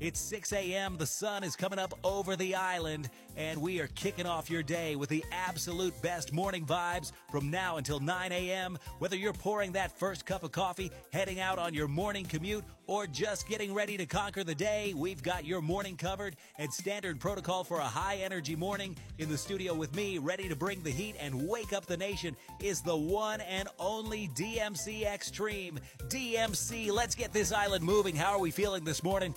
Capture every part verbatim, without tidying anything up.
It's six a.m., the sun is coming up over the island, and we are kicking off your day with the absolute best morning vibes from now until nine a.m. Whether you're pouring that first cup of coffee, heading out on your morning commute, or just getting ready to conquer the day, we've got your morning covered. And standard protocol for a high-energy morning, in the studio with me, ready to bring the heat and wake up the nation, is the one and only D M C Extreme. D M C, let's get this island moving. How are we feeling this morning?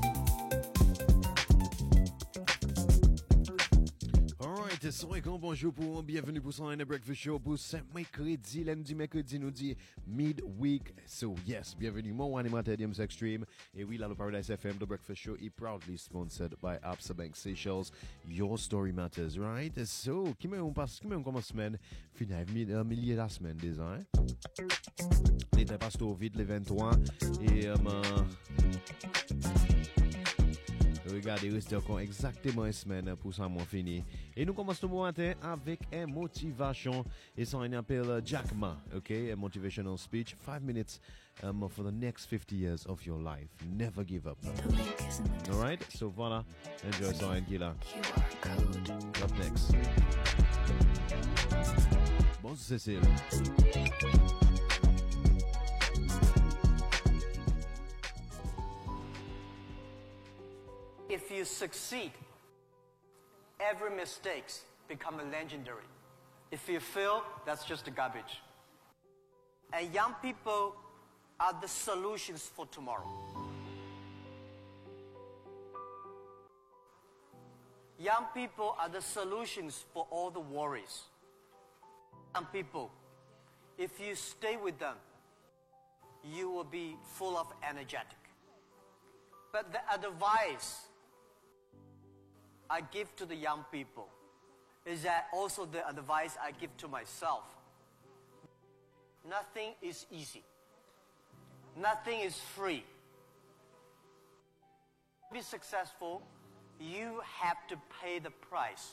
Alright, soirée con, bonjour pour, bienvenue pour son breakfast show pour ce mercredi, lundi, mercredi, nous dit midweek. So yes, bienvenue, mon animateur D M C Extreme. Et oui, là, le Paradise F M, the breakfast show is proudly sponsored by Absa Bank Seychelles. Your story matters, right? So, qui m'a on passe, qui m'a on commence semaine, fin un millier la semaine déjà, hein? L'été passe trop vite, les vingt-trois, et, euh, regardez, il reste encore exactement une semaine pour ça, mon fini. Et nous commençons le matin avec une motivation. Et ça, on appelle Jack Ma, ok? A motivational speech. Five minutes um, for the next fifty years of your life. Never give up. Alright? So, voilà. Enjoy ça, un là. Up next. Bonjour, Cécile. If you succeed, every mistake becomes legendary. If you fail, that's just garbage. And young people are the solutions for tomorrow. Young people are the solutions for all the worries. Young people, if you stay with them, you will be full of energetic. But the advice I give to the young people is that also the advice I give to myself. Nothing is easy. Nothing is free. To be successful, you have to pay the price.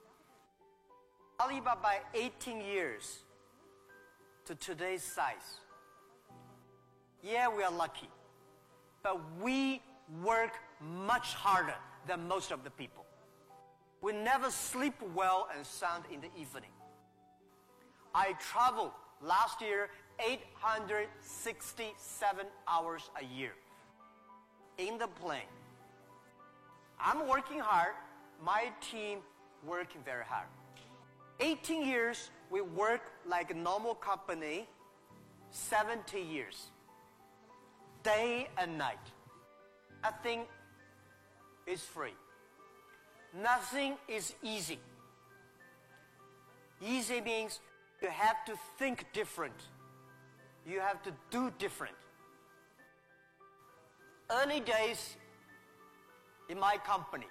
Alibaba, eighteen years to today's size. Yeah, we are lucky, but we work much harder than most of the people. We never sleep well and sound in the evening. I traveled last year eight hundred sixty-seven hours a year in the plane. I'm working hard, my team working very hard. eighteen years, we work like a normal company, seventy years, day and night. Nothing is free. Nothing is easy. Easy means you have to think different. You have to do different. Early days in my company,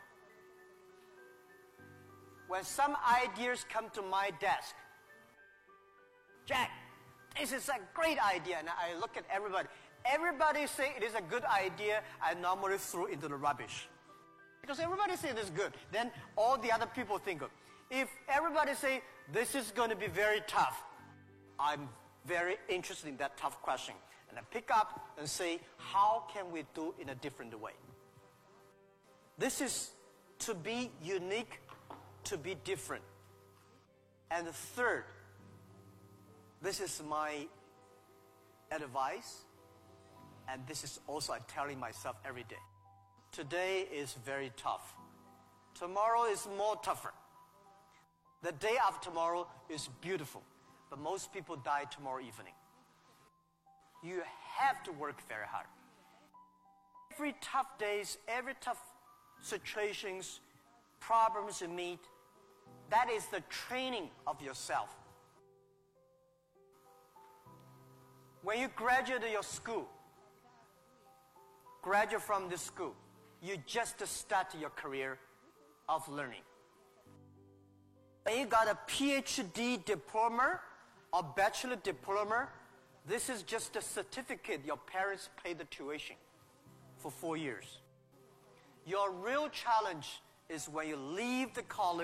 when some ideas come to my desk, Jack, this is a great idea, and I look at everybody. Everybody say it is a good idea, I normally throw into the rubbish. Because everybody say it is good, then all the other people think of. If everybody say this is going to be very tough, I'm very interested in that tough question. And I pick up and say, how can we do in a different way? This is to be unique, to be different. And the third, this is my advice, and this is also I'm telling myself every day. Today is very tough. Tomorrow is more tougher. The day after tomorrow is beautiful, but most people die tomorrow evening. You have to work very hard. Every tough days, every tough situations, problems you meet, that is the training of yourself. When you graduate your school, graduate from this school, you just start your career of learning. When you got a P H D diploma or bachelor diploma, this is just a certificate your parents paid the tuition for four years. Your real challenge is when you leave the college